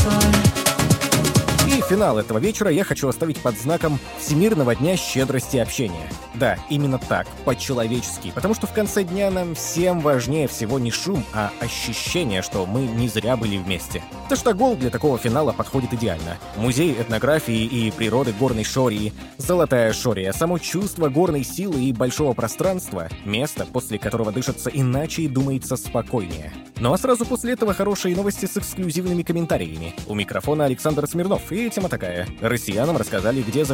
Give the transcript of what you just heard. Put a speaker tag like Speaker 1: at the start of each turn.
Speaker 1: И финал этого вечера я хочу оставить под знаком Всемирного дня щедрости и общения. Да, именно так, по-человечески, потому что в конце дня нам всем важнее всего не шум, а ощущение, что мы не зря были вместе. Таштагол для такого финала подходит идеально. Музей этнографии и природы горной Шории, Золотая Шория, само чувство горной силы и большого пространства, место, после которого дышится иначе и думается спокойнее. Ну а сразу после этого хорошие новости с эксклюзивными комментариями. У микрофона Александр Смирнов, и тема такая. Россиянам рассказали, где